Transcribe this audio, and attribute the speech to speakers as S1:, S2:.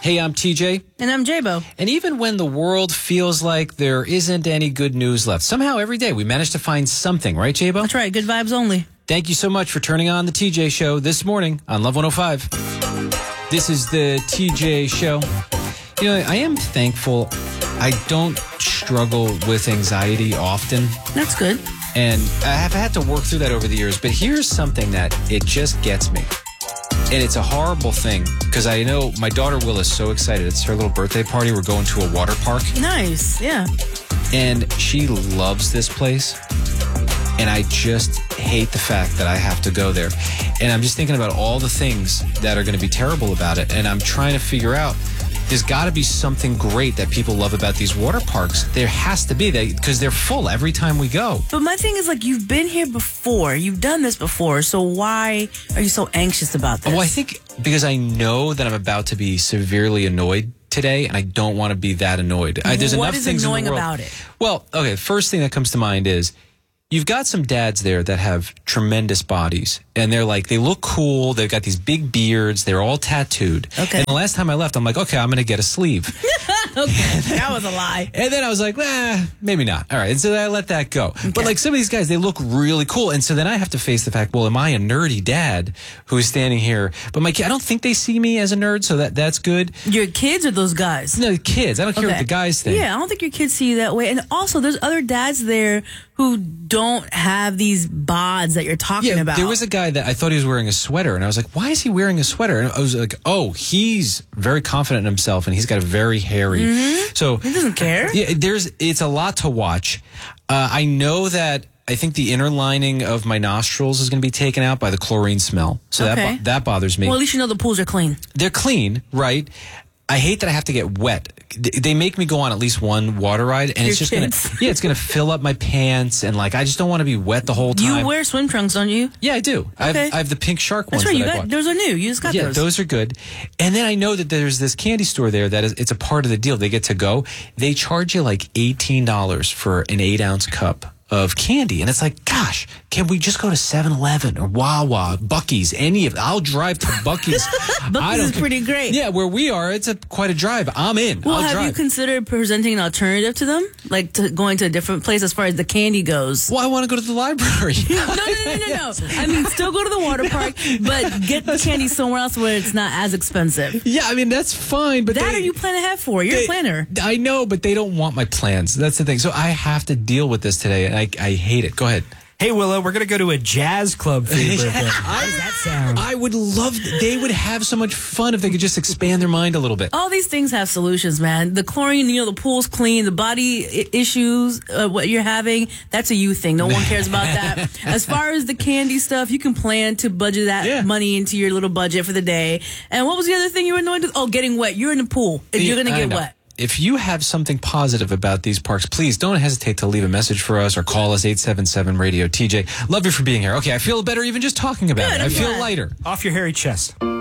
S1: Hey, I'm TJ.
S2: And I'm J-Bo.
S1: And even when the world feels like there isn't any good news left, somehow every day we manage to find something, right, J-Bo?
S2: That's right. Good vibes only.
S1: Thank you so much for turning on the TJ Show this morning on Love 105. This is the TJ Show. You know, I am thankful I don't struggle with anxiety often.
S2: That's good.
S1: And I have had to work through that over the years. But here's something that it just gets me. And it's a horrible thing because I know my daughter Will is so excited. It's her little birthday party. We're going to a water park.
S2: Nice, yeah.
S1: And she loves this place. And I just hate the fact that I have to go there. And I'm just thinking about all the things that are going to be terrible about it. And I'm trying to figure out, there's got to be something great that people love about these water parks. There has to be, because they're full every time we go.
S2: But my thing is, like, you've been here before. You've done this before. So why are you so anxious about this?
S1: Well, I think because I know that I'm about to be severely annoyed today, and I don't want to be that annoyed. There's
S2: what
S1: enough
S2: is
S1: things
S2: annoying
S1: in the world.
S2: about it?
S1: Well, okay, the first thing that comes to mind is you've got some dads there that have tremendous bodies, and they're like, they look cool. They've got these big beards. They're all tattooed.
S2: Okay.
S1: And the last time I left, I'm like, okay, I'm going to get a sleeve.
S2: Okay, that was a lie.
S1: And then I was like, maybe not. All right. And so I let that go. Okay. But like some of these guys, they look really cool. And so then I have to face the fact, well, am I a nerdy dad who is standing here? But my kid, I don't think they see me as a nerd, so that's good.
S2: Your kids or those guys?
S1: No, the kids. I don't care what the guys think.
S2: Yeah, I don't think your kids see you that way. And also, there's other dads there who don't have these bods that you're talking about.
S1: There was a guy that I thought he was wearing a sweater, and I was like, why is he wearing a sweater? And I was like, oh, he's very confident in himself, and he's got a very hairy. So
S2: he doesn't care.
S1: Yeah, it's a lot to watch. I know that I think the inner lining of my nostrils is going to be taken out by the chlorine smell. So that bothers me.
S2: Well, at least you know the pools are clean.
S1: They're clean, right? I hate that I have to get wet. They make me go on at least one water ride, and it's just going to, it's going to fill up my pants, and like I just don't want to be wet the whole time.
S2: You wear swim trunks, don't you?
S1: Yeah, I do.
S2: Okay.
S1: I have the pink shark ones.
S2: That's right. Those are new. You just got those.
S1: Yeah, those are good. And then I know that there's this candy store there that it's a part of the deal. They get to go. They charge you like $18 for an 8-ounce cup of candy. And it's like, gosh, can we just go to 7-Eleven or Wawa, Buc-ee's, I'll drive to Buc-ee's.
S2: Buc-ee's is pretty great.
S1: Yeah, where we are, it's quite a drive. I'm in.
S2: Well,
S1: I'll
S2: have
S1: drive.
S2: you considered presenting an alternative to them? Like going to a different place as far as the candy goes?
S1: Well, I want to go to the library.
S2: No. I mean, still go to the water park, but get the candy somewhere else where it's not as expensive.
S1: Yeah, I mean, that's fine. But
S2: are you plan ahead for? You're a planner.
S1: I know, but they don't want my plans. That's the thing. So I have to deal with this today, and I hate it. Go ahead.
S3: Hey, Willow, we're going to go to a jazz club for your birthday. How does that sound?
S1: I would love, they would have so much fun if they could just expand their mind a little bit.
S2: All these things have solutions, man. The chlorine, the pool's clean, the body issues, what you're having, that's a you thing. No one cares about that. As far as the candy stuff, you can plan to budget that money into your little budget for the day. And what was the other thing you were annoyed with? Oh, getting wet. You're in the pool. You're going to get wet.
S1: If you have something positive about these parks, please don't hesitate to leave a message for us or call us 877-RADIO-TJ. Love you for being here. Okay, I feel better even just talking about it. I feel lighter.
S3: Off your hairy chest.